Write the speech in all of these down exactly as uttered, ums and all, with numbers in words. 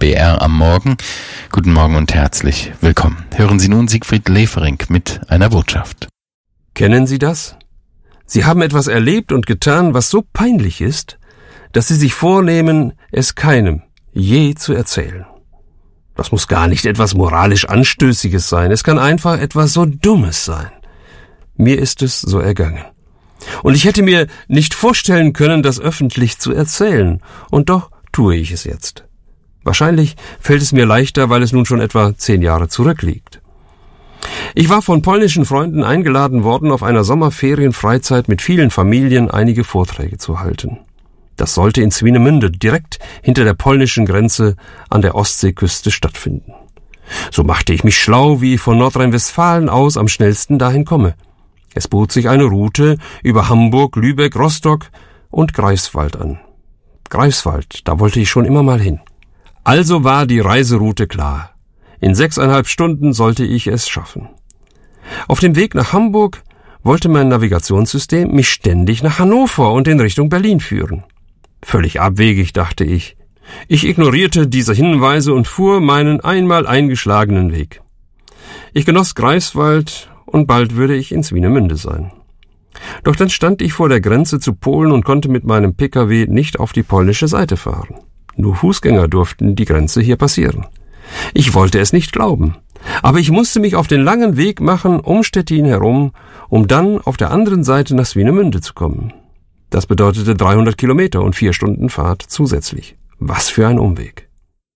B R am Morgen. Guten Morgen und herzlich willkommen. Hören Sie nun Siegfried Levering mit einer Botschaft. Kennen Sie das? Sie haben etwas erlebt und getan, was so peinlich ist, dass Sie sich vornehmen, es keinem je zu erzählen. Das muss gar nicht etwas moralisch Anstößiges sein, es kann einfach etwas so Dummes sein. Mir ist es so ergangen. Und ich hätte mir nicht vorstellen können, das öffentlich zu erzählen, und doch tue ich es jetzt. Wahrscheinlich fällt es mir leichter, weil es nun schon etwa zehn Jahre zurückliegt. Ich war von polnischen Freunden eingeladen worden, auf einer Sommerferienfreizeit mit vielen Familien einige Vorträge zu halten. Das sollte in Swinemünde, direkt hinter der polnischen Grenze an der Ostseeküste stattfinden. So machte ich mich schlau, wie ich von Nordrhein-Westfalen aus am schnellsten dahin komme. Es bot sich eine Route über Hamburg, Lübeck, Rostock und Greifswald an. Greifswald, da wollte ich schon immer mal hin. Also war die Reiseroute klar. In sechseinhalb Stunden sollte ich es schaffen. Auf dem Weg nach Hamburg wollte mein Navigationssystem mich ständig nach Hannover und in Richtung Berlin führen. Völlig abwegig, dachte ich. Ich ignorierte diese Hinweise und fuhr meinen einmal eingeschlagenen Weg. Ich genoss Greifswald und bald würde ich in Swinemünde sein. Doch dann stand ich vor der Grenze zu Polen und konnte mit meinem Pkw nicht auf die polnische Seite fahren. Nur Fußgänger durften die Grenze hier passieren. Ich wollte es nicht glauben, aber ich musste mich auf den langen Weg machen um Stettin herum, um dann auf der anderen Seite nach Swinemünde zu kommen. Das bedeutete dreihundert Kilometer und vier Stunden Fahrt zusätzlich. Was für ein Umweg.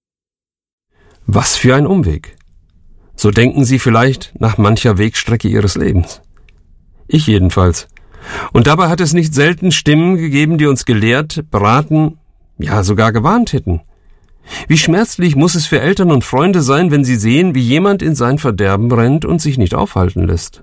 Was für ein Umweg. So denken Sie vielleicht nach mancher Wegstrecke Ihres Lebens. Ich jedenfalls. Und dabei hat es nicht selten Stimmen gegeben, die uns gelehrt, beraten, ja sogar gewarnt hätten. Wie schmerzlich muss es für Eltern und Freunde sein, wenn sie sehen, wie jemand in sein Verderben rennt und sich nicht aufhalten lässt.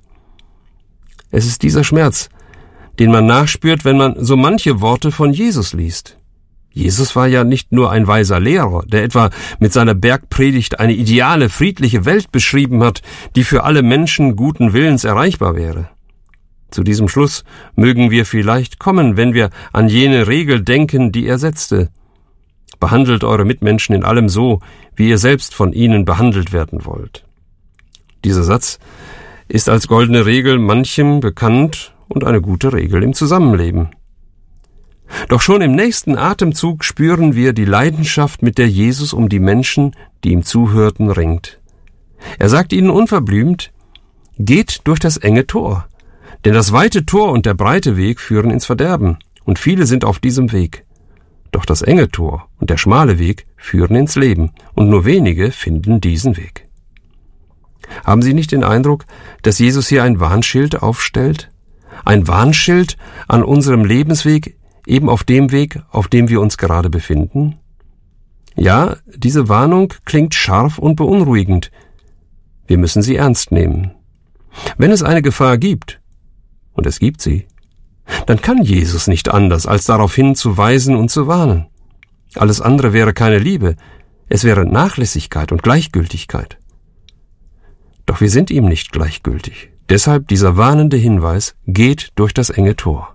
Es ist dieser Schmerz, den man nachspürt, wenn man so manche Worte von Jesus liest. Jesus war ja nicht nur ein weiser Lehrer, der etwa mit seiner Bergpredigt eine ideale, friedliche Welt beschrieben hat, die für alle Menschen guten Willens erreichbar wäre. Zu diesem Schluss mögen wir vielleicht kommen, wenn wir an jene Regel denken, die er setzte. Behandelt eure Mitmenschen in allem so, wie ihr selbst von ihnen behandelt werden wollt. Dieser Satz ist als goldene Regel manchem bekannt und eine gute Regel im Zusammenleben. Doch schon im nächsten Atemzug spüren wir die Leidenschaft, mit der Jesus um die Menschen, die ihm zuhörten, ringt. Er sagt ihnen unverblümt, geht durch das enge Tor, denn das weite Tor und der breite Weg führen ins Verderben, und viele sind auf diesem Weg. Doch das enge Tor und der schmale Weg führen ins Leben, und nur wenige finden diesen Weg. Haben Sie nicht den Eindruck, dass Jesus hier ein Warnschild aufstellt? Ein Warnschild an unserem Lebensweg, eben auf dem Weg, auf dem wir uns gerade befinden? Ja, diese Warnung klingt scharf und beunruhigend. Wir müssen sie ernst nehmen. Wenn es eine Gefahr gibt, und es gibt sie, dann kann Jesus nicht anders, als darauf hinzuweisen und zu warnen. Alles andere wäre keine Liebe, es wäre Nachlässigkeit und Gleichgültigkeit. Doch wir sind ihm nicht gleichgültig. Deshalb dieser warnende Hinweis, geht durch das enge Tor.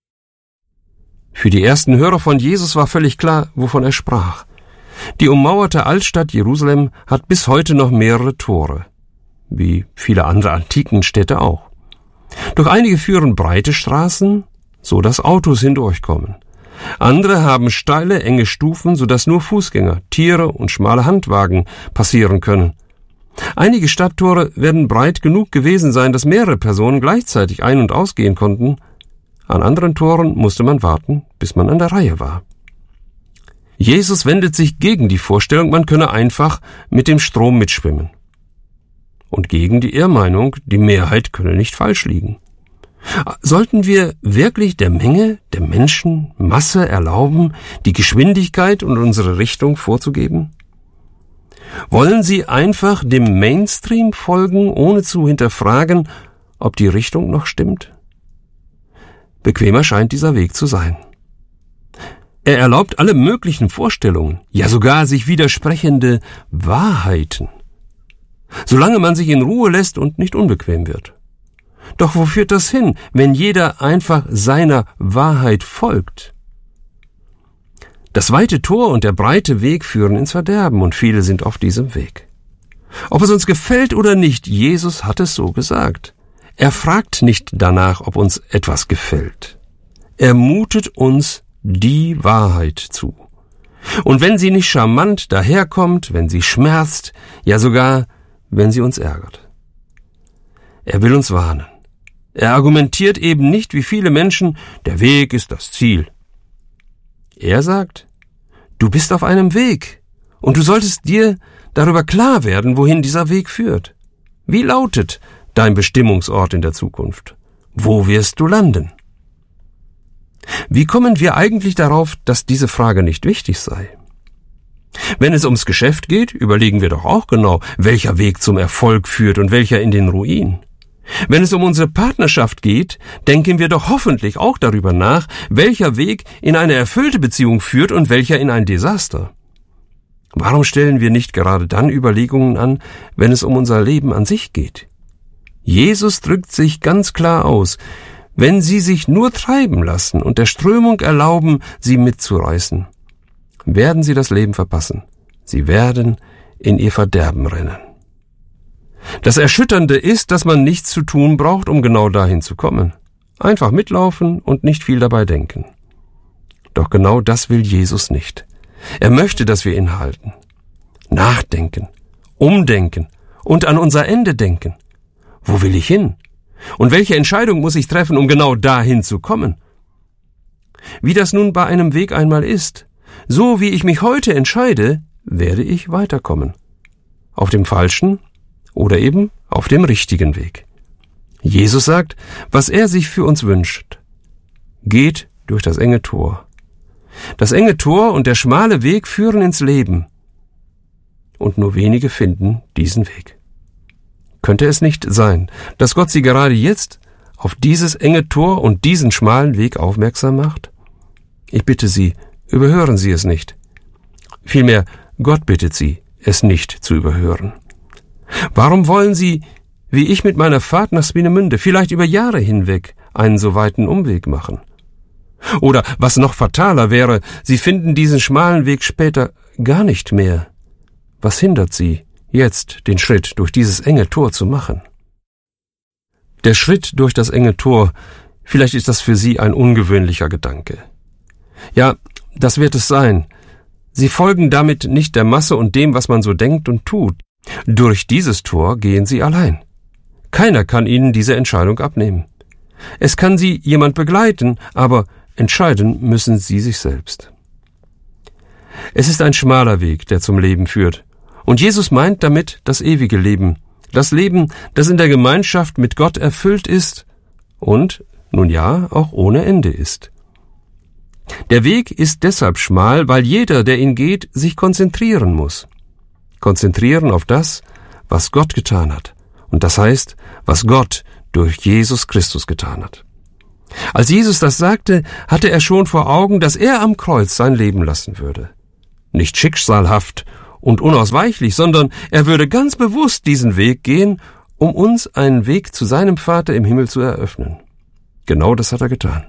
Für die ersten Hörer von Jesus war völlig klar, wovon er sprach. Die ummauerte Altstadt Jerusalem hat bis heute noch mehrere Tore, wie viele andere antiken Städte auch. Doch einige führen breite Straßen, so dass Autos hindurchkommen. Andere haben steile, enge Stufen, so dass nur Fußgänger, Tiere und schmale Handwagen passieren können. Einige Stadttore werden breit genug gewesen sein, dass mehrere Personen gleichzeitig ein- und ausgehen konnten. An anderen Toren musste man warten, bis man an der Reihe war. Jesus wendet sich gegen die Vorstellung, man könne einfach mit dem Strom mitschwimmen. Und gegen die Irrmeinung, die Mehrheit könne nicht falsch liegen. Sollten wir wirklich der Menge, der Menschenmasse erlauben, die Geschwindigkeit und unsere Richtung vorzugeben? Wollen sie einfach dem Mainstream folgen, ohne zu hinterfragen, ob die Richtung noch stimmt? Bequemer scheint dieser Weg zu sein. Er erlaubt alle möglichen Vorstellungen, ja sogar sich widersprechende Wahrheiten, solange man sich in Ruhe lässt und nicht unbequem wird. Doch wo führt das hin, wenn jeder einfach seiner Wahrheit folgt? Das weite Tor und der breite Weg führen ins Verderben, und viele sind auf diesem Weg. Ob es uns gefällt oder nicht, Jesus hat es so gesagt. Er fragt nicht danach, ob uns etwas gefällt. Er mutet uns die Wahrheit zu. Und wenn sie nicht charmant daherkommt, wenn sie schmerzt, ja sogar, wenn sie uns ärgert. Er will uns warnen. Er argumentiert eben nicht wie viele Menschen, der Weg ist das Ziel. Er sagt, du bist auf einem Weg und du solltest dir darüber klar werden, wohin dieser Weg führt. Wie lautet dein Bestimmungsort in der Zukunft? Wo wirst du landen? Wie kommen wir eigentlich darauf, dass diese Frage nicht wichtig sei? Wenn es ums Geschäft geht, überlegen wir doch auch genau, welcher Weg zum Erfolg führt und welcher in den Ruin. Wenn es um unsere Partnerschaft geht, denken wir doch hoffentlich auch darüber nach, welcher Weg in eine erfüllte Beziehung führt und welcher in ein Desaster. Warum stellen wir nicht gerade dann Überlegungen an, wenn es um unser Leben an sich geht? Jesus drückt sich ganz klar aus, wenn Sie sich nur treiben lassen und der Strömung erlauben, Sie mitzureißen, werden Sie das Leben verpassen. Sie werden in Ihr Verderben rennen. Das Erschütternde ist, dass man nichts zu tun braucht, um genau dahin zu kommen. Einfach mitlaufen und nicht viel dabei denken. Doch genau das will Jesus nicht. Er möchte, dass wir innehalten, nachdenken, umdenken und an unser Ende denken. Wo will ich hin? Und welche Entscheidung muss ich treffen, um genau dahin zu kommen? Wie das nun bei einem Weg einmal ist, so wie ich mich heute entscheide, werde ich weiterkommen. Auf dem falschen oder eben auf dem richtigen Weg. Jesus sagt, was er sich für uns wünscht. Geht durch das enge Tor. Das enge Tor und der schmale Weg führen ins Leben. Und nur wenige finden diesen Weg. Könnte es nicht sein, dass Gott Sie gerade jetzt auf dieses enge Tor und diesen schmalen Weg aufmerksam macht? Ich bitte Sie, überhören Sie es nicht. Vielmehr, Gott bittet Sie, es nicht zu überhören. Warum wollen Sie, wie ich mit meiner Fahrt nach Swinemünde, vielleicht über Jahre hinweg einen so weiten Umweg machen? Oder, was noch fataler wäre, Sie finden diesen schmalen Weg später gar nicht mehr. Was hindert Sie, jetzt den Schritt durch dieses enge Tor zu machen? Der Schritt durch das enge Tor, vielleicht ist das für Sie ein ungewöhnlicher Gedanke. Ja, das wird es sein. Sie folgen damit nicht der Masse und dem, was man so denkt und tut. Durch dieses Tor gehen Sie allein. Keiner kann Ihnen diese Entscheidung abnehmen. Es kann Sie jemand begleiten, aber entscheiden müssen Sie sich selbst. Es ist ein schmaler Weg, der zum Leben führt. Und Jesus meint damit das ewige Leben. Das Leben, das in der Gemeinschaft mit Gott erfüllt ist und, nun ja, auch ohne Ende ist. Der Weg ist deshalb schmal, weil jeder, der ihn geht, sich konzentrieren muss. Konzentrieren auf das, was Gott getan hat. Und das heißt, was Gott durch Jesus Christus getan hat. Als Jesus das sagte, hatte er schon vor Augen, dass er am Kreuz sein Leben lassen würde. Nicht schicksalhaft und unausweichlich, sondern er würde ganz bewusst diesen Weg gehen, um uns einen Weg zu seinem Vater im Himmel zu eröffnen. Genau das hat er getan.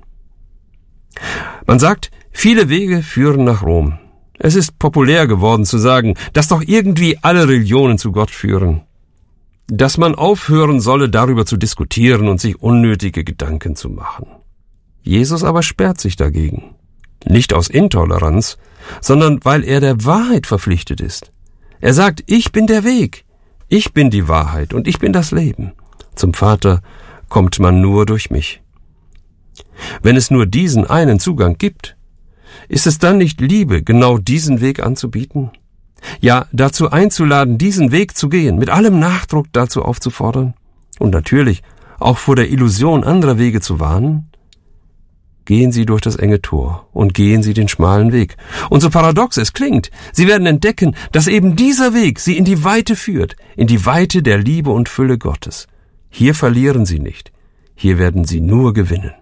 Man sagt, viele Wege führen nach Rom. Es ist populär geworden zu sagen, dass doch irgendwie alle Religionen zu Gott führen. Dass man aufhören solle, darüber zu diskutieren und sich unnötige Gedanken zu machen. Jesus aber sperrt sich dagegen. Nicht aus Intoleranz, sondern weil er der Wahrheit verpflichtet ist. Er sagt, ich bin der Weg, ich bin die Wahrheit und ich bin das Leben. Zum Vater kommt man nur durch mich. Wenn es nur diesen einen Zugang gibt, ist es dann nicht Liebe, genau diesen Weg anzubieten? Ja, dazu einzuladen, diesen Weg zu gehen, mit allem Nachdruck dazu aufzufordern und natürlich auch vor der Illusion anderer Wege zu warnen? Gehen Sie durch das enge Tor und gehen Sie den schmalen Weg. Und so paradox es klingt, Sie werden entdecken, dass eben dieser Weg Sie in die Weite führt, in die Weite der Liebe und Fülle Gottes. Hier verlieren Sie nicht, hier werden Sie nur gewinnen.